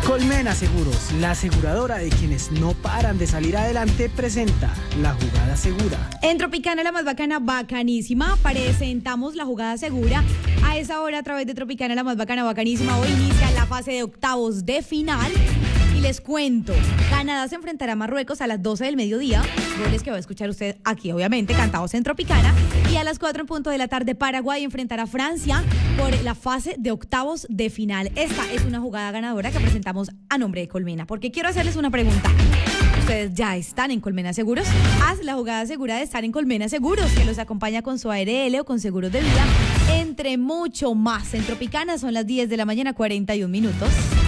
Colmena Seguros, la aseguradora de quienes no paran de salir adelante, presenta la jugada segura. En Tropicana, la más bacana, bacanísima, presentamos la jugada segura. A esa hora, a través de Tropicana, la más bacana, bacanísima, hoy inicia la fase de octavos de final. Y les cuento, Canadá se enfrentará a Marruecos a las 12 del mediodía, goles que va a escuchar usted aquí, obviamente, cantados en Tropicana. Y a las 4 en punto de la tarde, Paraguay enfrentará a Francia por la fase de octavos de final. Esta es una jugada ganadora que presentamos a nombre de Colmena, porque quiero hacerles una pregunta. ¿Ustedes ya están en Colmena Seguros? Haz la jugada segura de estar en Colmena Seguros, que los acompaña con su ARL o con seguros de vida, entre mucho más. En Tropicana son las 10 de la mañana, 41 minutos.